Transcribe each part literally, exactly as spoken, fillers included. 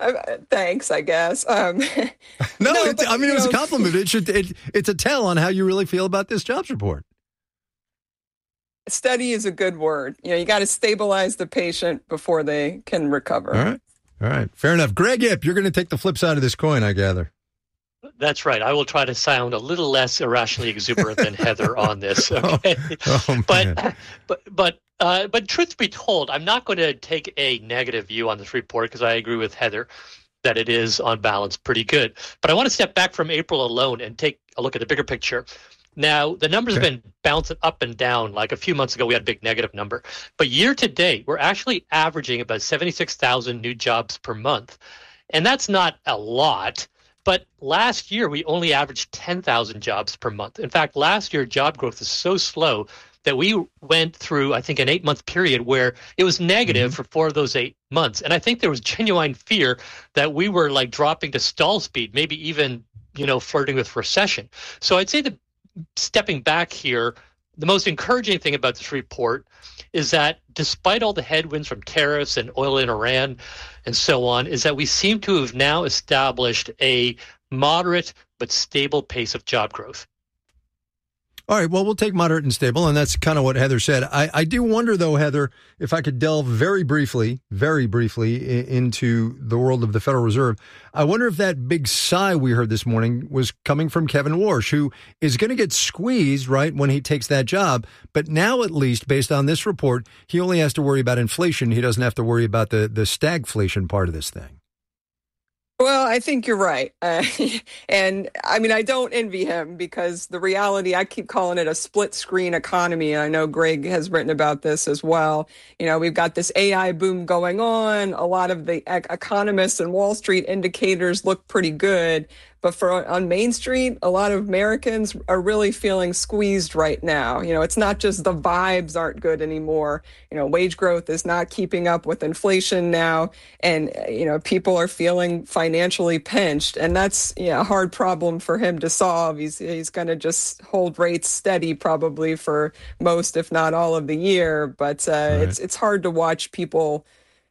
I, thanks, I guess. Um, no, no it's, but, I mean, it was know, a compliment. It should, it, it's a tell on how you really feel about this jobs report. Steady is a good word. You know, you got to stabilize the patient before they can recover. All right. All right. Fair enough. Greg Ip, you're going to take the flip side of this coin, I gather. That's right. I will try to sound a little less irrationally exuberant than Heather on this. Okay, oh, oh, but but but uh, but truth be told, I'm not going to take a negative view on this report because I agree with Heather that it is on balance pretty good. But I want to step back from April alone and take a look at the bigger picture. Now, the numbers okay. have been bouncing up and down. Like a few months ago, we had a big negative number. But year to date, we're actually averaging about seventy-six thousand new jobs per month. And that's not a lot. But last year, we only averaged ten thousand jobs per month. In fact, last year, job growth is so slow that we went through, I think, an eight-month period where it was negative mm-hmm. for four of those eight months. And I think there was genuine fear that we were like dropping to stall speed, maybe even, you know, flirting with recession. So I'd say that stepping back here, the most encouraging thing about this report is that despite all the headwinds from tariffs and oil in Iran and so on, is that we seem to have now established a moderate but stable pace of job growth. All right, well, we'll take moderate and stable, and that's kind of what Heather said. I, I do wonder, though, Heather, if I could delve very briefly, very briefly I- into the world of the Federal Reserve. I wonder if that big sigh we heard this morning was coming from Kevin Warsh, who is going to get squeezed, right, when he takes that job. But now, at least, based on this report, he only has to worry about inflation. He doesn't have to worry about the, the stagflation part of this thing. Well, I think you're right. Uh, and I mean, I don't envy him because the reality, I keep calling it a split screen economy. And I know Greg has written about this as well. You know, we've got this A I boom going on. A lot of the ec- economists and Wall Street indicators look pretty good. But for on Main Street, a lot of Americans are really feeling squeezed right now. You know, it's not just the vibes aren't good anymore. You know, wage growth is not keeping up with inflation now. And, you know, people are feeling financially pinched. And that's, you know, a hard problem for him to solve. He's, he's going to just hold rates steady probably for most, if not all of the year. But uh, right. it's it's hard to watch people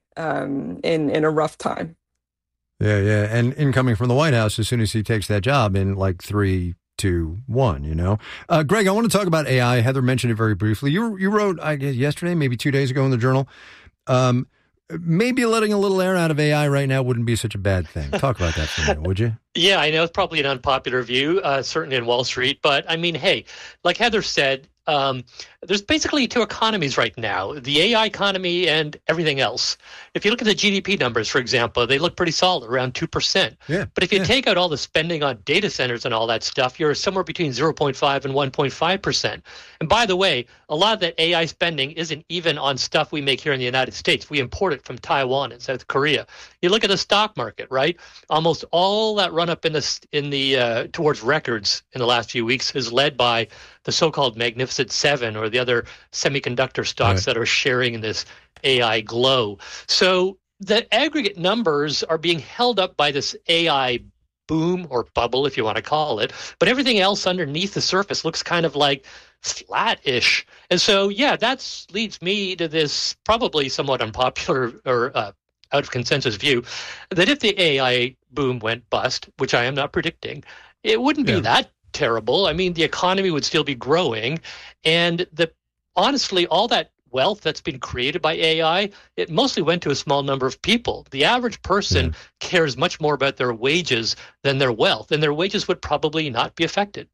um, in, in a rough time. Yeah, yeah. And incoming from the White House as soon as he takes that job in like three, two, one, you know. Uh, Greg, I want to talk about A I. Heather mentioned it very briefly. You you wrote, I guess, yesterday, maybe two days ago in the Journal, um, maybe letting a little air out of A I right now wouldn't be such a bad thing. Talk about that for a minute, would you? Yeah, I know it's probably an unpopular view, uh, certainly in Wall Street. But I mean, hey, like Heather said, Um, there's basically two economies right now, the A I economy and everything else. If you look at the G D P numbers, for example, they look pretty solid, around two percent. Yeah, but if you yeah. take out all the spending on data centers and all that stuff, you're somewhere between zero point five and one point five percent. And by the way, a lot of that A I spending isn't even on stuff we make here in the United States. We import it from Taiwan and South Korea. You look at the stock market, right? Almost all that run up in the, in the uh, towards records in the last few weeks is led by the so-called Magnificent Seven or the other semiconductor stocks right. that are sharing in this A I glow. So the aggregate numbers are being held up by this A I boom or bubble, if you want to call it. But everything else underneath the surface looks kind of like flat-ish. And so, yeah, that leads me to this probably somewhat unpopular or uh, out of consensus view that if the A I boom went bust, which I am not predicting, it wouldn't yeah. be that terrible. I mean, the economy would still be growing, and the honestly, all that wealth that's been created by A I, it mostly went to a small number of people. The average person yeah. cares much more about their wages than their wealth, and their wages would probably not be affected.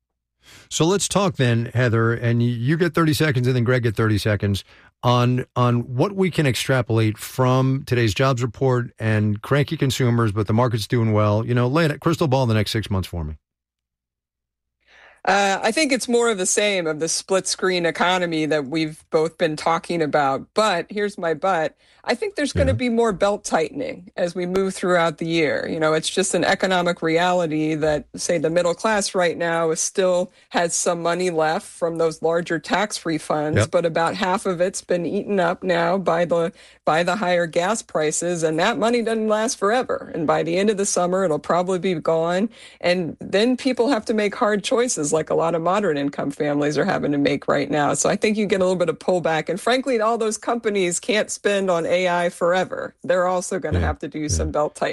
So let's talk then, Heather, and you get thirty seconds, and then Greg get thirty seconds on on what we can extrapolate from today's jobs report and cranky consumers, but the market's doing well. You know, lay it crystal ball the next six months for me. Uh, I think it's more of the same of the split screen economy that we've both been talking about. But here's my but. I think there's going to yeah. be more belt tightening as we move throughout the year. You know, it's just an economic reality that, say, the middle class right now is still has some money left from those larger tax refunds, yep. but about half of it's been eaten up now by the by the higher gas prices, and that money doesn't last forever. And by the end of the summer, it'll probably be gone. And then people have to make hard choices, like a lot of moderate income families are having to make right now. So I think you get a little bit of pullback. And frankly, all those companies can't spend on A I forever. They're also going to yeah, have to do yeah. some belt tightening.